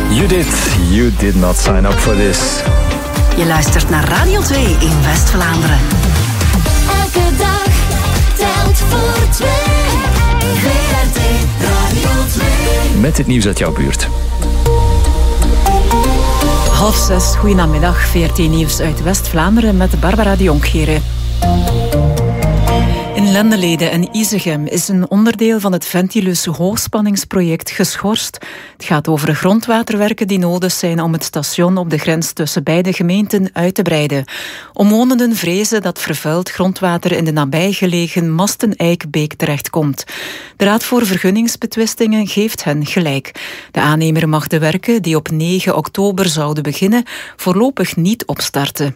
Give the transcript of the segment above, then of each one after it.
Judith, you did not sign up for this. Je luistert naar Radio 2 in West-Vlaanderen. Elke dag telt voor 2. VRT Radio 2. Met het nieuws uit jouw buurt. 5:30, goedenamiddag. VRT Nieuws uit West-Vlaanderen met Barbara de Jonkgeren. In Lendelede en Isegem is een onderdeel van het Ventilus hoogspanningsproject geschorst. Het gaat over grondwaterwerken die nodig zijn om het station op de grens tussen beide gemeenten uit te breiden. Omwonenden vrezen dat vervuild grondwater in de nabijgelegen Masten-Eikbeek terechtkomt. De Raad voor Vergunningsbetwistingen geeft hen gelijk. De aannemer mag de werken, die op 9 oktober zouden beginnen, voorlopig niet opstarten.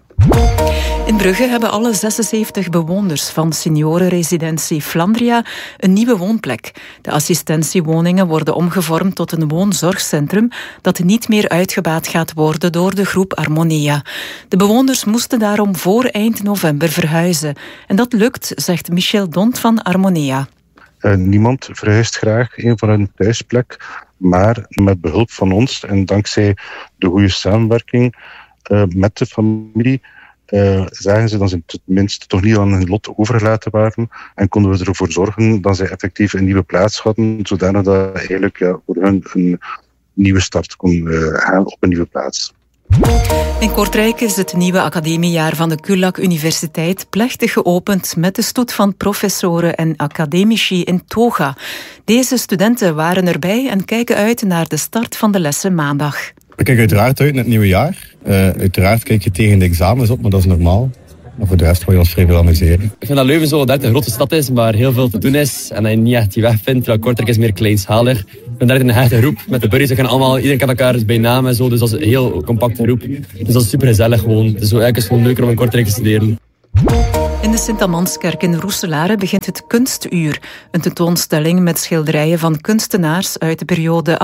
In Brugge hebben alle 76 bewoners van seniorenresidentie Flandria een nieuwe woonplek. De assistentiewoningen worden omgevormd tot een woonzorgcentrum dat niet meer uitgebaat gaat worden door de groep Armonia. De bewoners moesten daarom voor eind november verhuizen. En dat lukt, zegt Michel Dont van Armonia. Niemand verhuist graag een van hun thuisplek, maar met behulp van ons en dankzij de goede samenwerking met de familie zagen ze dat ze tenminste toch niet aan hun lot overgelaten waren en konden we ervoor zorgen dat zij effectief een nieuwe plaats hadden, zodanig dat eigenlijk voor hun een nieuwe start kon gaan op een nieuwe plaats. In Kortrijk is het nieuwe academiejaar van de KULAK Universiteit plechtig geopend met de stoet van professoren en academici in toga. Deze studenten waren erbij en kijken uit naar de start van de lessen maandag. Ik kijk uiteraard uit naar het nieuwe jaar. Uiteraard kijk je tegen de examens op, maar dat is normaal. Maar voor de rest ga je ons vrij veel amuseren. Ik vind dat Leuven zo dat een grote stad is, waar heel veel te doen is. En dat je niet echt die weg vindt. Terwijl Kortrijk is meer kleinschalig. Ik ben daar in een hechte groep. Met de burgers gaan allemaal, iedereen kan elkaar dus bij naam en zo. Dus dat is een heel compacte groep. Dus dat is super gezellig gewoon. Dus eigenlijk is het gewoon leuker om in Kortrijk te studeren. In de Sint-Amanskerk in Roeselare begint het Kunstuur. Een tentoonstelling met schilderijen van kunstenaars uit de periode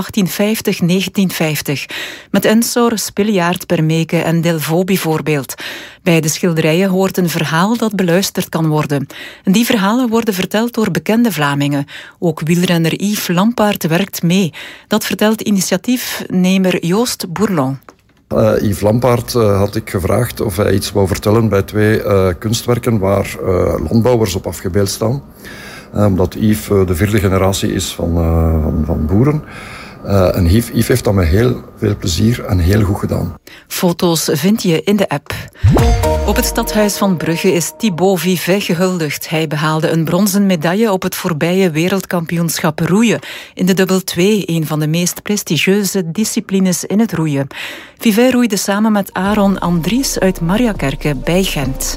1850-1950. Met Ensor, Stilliaert, Permeke en Delvaux bijvoorbeeld. Bij de schilderijen hoort een verhaal dat beluisterd kan worden. En die verhalen worden verteld door bekende Vlamingen. Ook wielrenner Yves Lampaert werkt mee. Dat vertelt initiatiefnemer Joost Bourlon. Yves Lampaert had ik gevraagd of hij iets wou vertellen bij 2 kunstwerken waar landbouwers op afgebeeld staan. Omdat Yves de 4e generatie is van boeren. En Yves heeft dat met heel veel plezier en heel goed gedaan. Foto's vind je in de app. Op het stadhuis van Brugge is Thibaut Vivet gehuldigd. Hij behaalde een bronzen medaille op het voorbije wereldkampioenschap roeien. In de dubbel 2, een van de meest prestigieuze disciplines in het roeien. Vivet roeide samen met Aaron Andries uit Mariakerke bij Gent.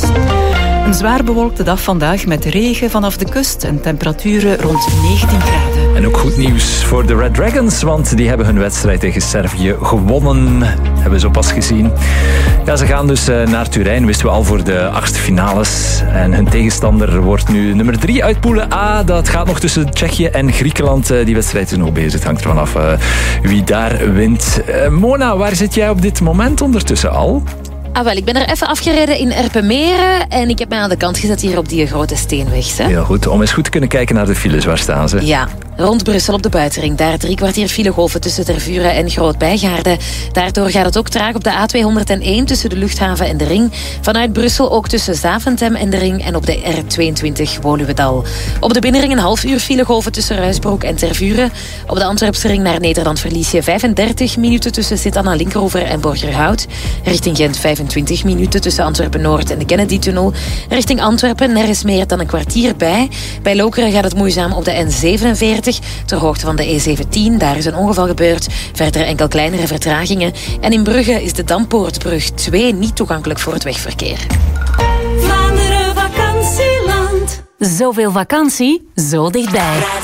Een zwaar bewolkte dag vandaag met regen vanaf de kust en temperaturen rond 19 graden. En ook goed nieuws voor de Red Dragons, want die hebben hun wedstrijd tegen Servië gewonnen. Hebben we zo pas gezien. Ja, ze gaan dus naar Turijn, wisten we al, voor de 8e finales. En hun tegenstander wordt nu nummer 3 uit Poelen A. Dat gaat nog tussen Tsjechië en Griekenland. Die wedstrijd is nog bezig. Het hangt ervan af wie daar wint. Mona, waar zit jij op dit moment ondertussen al? Wel, ik ben er even afgereden in Erpenmeren en ik heb mij aan de kant gezet hier op die grote steenweg. Hè. Heel goed, om eens goed te kunnen kijken naar de files. Waar staan ze? Ja, rond Brussel op de buitenring. Daar 3 kwartier filegolven tussen Tervuren en Groot-Bijgaarde. Daardoor gaat het ook traag op de A201 tussen de luchthaven en de ring. Vanuit Brussel ook tussen Zaventem en de ring en op de R22 Woluwedal. Op de binnenring een half uur filegolven tussen Ruisbroek en Tervuren. Op de Antwerpse ring naar Nederland verlies je 35 minuten tussen Sint-Anna-Linkeroever en Borgerhout. Richting Gent 25 minuten tussen Antwerpen-Noord en de Kennedy-tunnel. Richting Antwerpen, er is meer dan een kwartier bij. Bij Lokeren gaat het moeizaam op de N47, ter hoogte van de E17. Daar is een ongeval gebeurd. Verder enkel kleinere vertragingen. En in Brugge is de Dampoortbrug 2 niet toegankelijk voor het wegverkeer. Vlaanderen vakantieland. Zoveel vakantie, zo dichtbij.